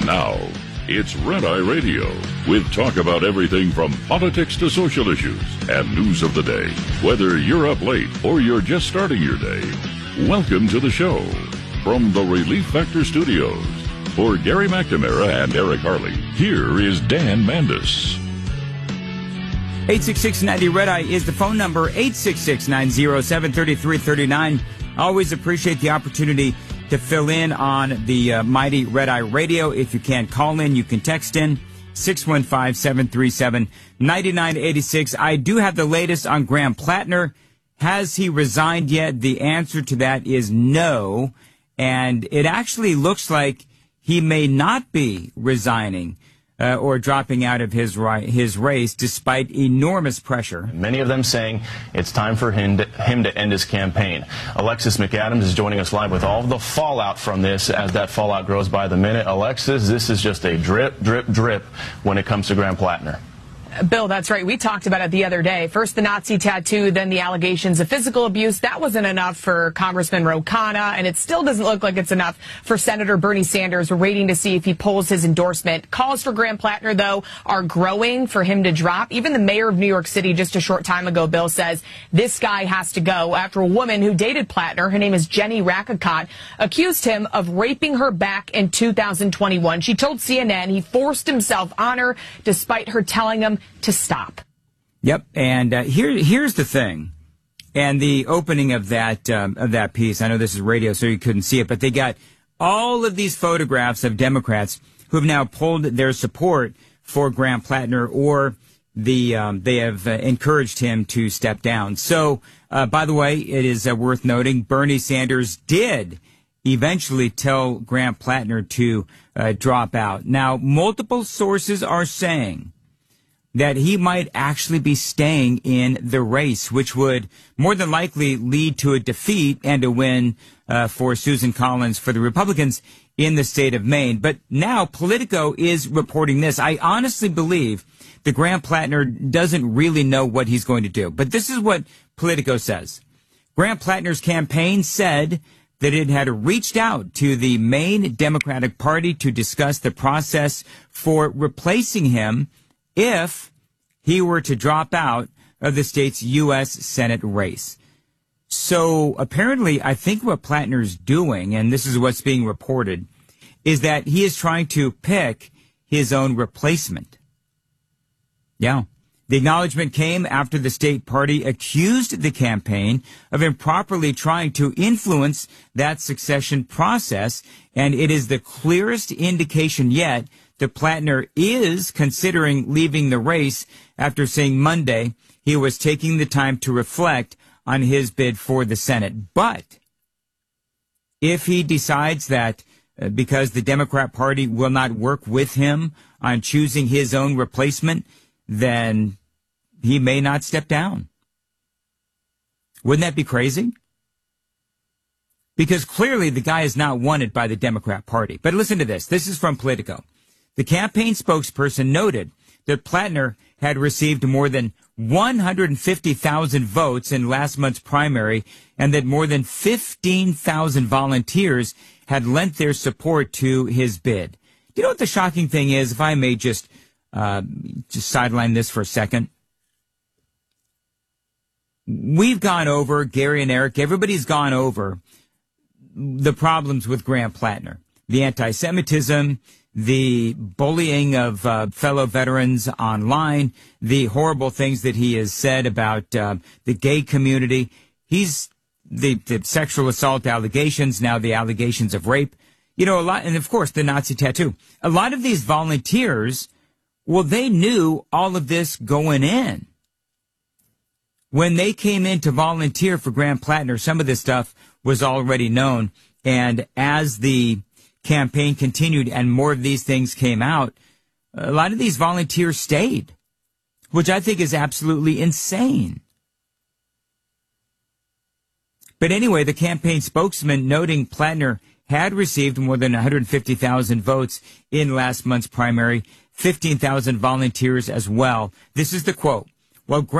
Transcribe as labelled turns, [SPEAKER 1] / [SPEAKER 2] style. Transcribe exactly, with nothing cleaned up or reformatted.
[SPEAKER 1] Now, it's Red Eye Radio, with talk about everything from politics to social issues and news of the day. Whether you're up late or you're just starting your day, welcome to the show. From the Relief Factor Studios, for Gary McNamara and Eric Harley, here is Dan Mandis.
[SPEAKER 2] eight six six, ninety, Red Eye is the phone number, eight six six, nine zero seven, three three three nine. Always appreciate the opportunity to fill in on the uh, mighty Red Eye Radio. If you can't call in, you can text in six one five, seven three seven, nine nine eight six. I do have the latest on Graham Plattner. Has he resigned yet? The answer to that is no. And it actually looks like he may not be resigning uh, or dropping out of his ri- his race despite enormous pressure.
[SPEAKER 3] Many of them saying it's time for him to, him to end his campaign. Alexis McAdams is joining us live with all of the fallout from this as that fallout grows by the minute. Alexis, this is just a drip, drip, drip when it comes to Graham Plattner.
[SPEAKER 4] Bill, that's right. We talked about it the other day. First the Nazi tattoo, then the allegations of physical abuse. That wasn't enough for Congressman Ro Khanna, and it still doesn't look like it's enough for Senator Bernie Sanders. We're waiting to see if he pulls his endorsement. Calls for Graham Plattner, though, are growing for him to drop. Even the mayor of New York City just a short time ago, Bill, says this guy has to go after a woman who dated Plattner, her name is Jenny Rakicot, accused him of raping her back in two thousand twenty-one. She told C N N he forced himself on her despite her telling him to stop.
[SPEAKER 2] Yep, and uh, here here's the thing, and the opening of that um, of that piece. I know this is radio, so you couldn't see it, but they got all of these photographs of Democrats who have now pulled their support for Graham Plattner, or the um, they have uh, encouraged him to step down. So, uh, by the way, it is uh, worth noting Bernie Sanders did eventually tell Graham Plattner to uh, drop out. Now, multiple sources are saying that he might actually be staying in the race, which would more than likely lead to a defeat and a win uh, for Susan Collins for the Republicans in the state of Maine. But now Politico is reporting this. I honestly believe that Graham Plattner doesn't really know what he's going to do. But this is what Politico says. Graham Plattner's campaign said that it had reached out to the Maine Democratic Party to discuss the process for replacing him if he were to drop out of the state's U S Senate race. So apparently, I think what Plattner's doing, and this is what's being reported, is that he is trying to pick his own replacement. Yeah. The acknowledgement came after the state party accused the campaign of improperly trying to influence that succession process, and it is the clearest indication yet that Plattner is considering leaving the race after saying Monday he was taking the time to reflect on his bid for the Senate. But if he decides that uh, because the Democrat Party will not work with him on choosing his own replacement, then he may not step down. Wouldn't that be crazy? Because clearly the guy is not wanted by the Democrat Party. But listen to this. This is from Politico. The campaign spokesperson noted that Plattner had received more than one hundred fifty thousand votes in last month's primary and that more than fifteen thousand volunteers had lent their support to his bid. Do you know what the shocking thing is? If I may just, uh, just sideline this for a second. We've gone over, Gary and Eric, everybody's gone over the problems with Graham Plattner. The anti-Semitism, the bullying of uh, fellow veterans online, the horrible things that he has said about uh, the gay community. He's the, the sexual assault allegations, now the allegations of rape. You know, a lot, and of course, the Nazi tattoo. A lot of these volunteers, well, they knew all of this going in. When they came in to volunteer for Graham Plattner, some of this stuff was already known. And as the campaign continued and more of these things came out, a lot of these volunteers stayed, which I think is absolutely insane. But anyway, the campaign spokesman noting Plattner had received more than one hundred fifty thousand votes in last month's primary, fifteen thousand volunteers as well. This is the quote. Well,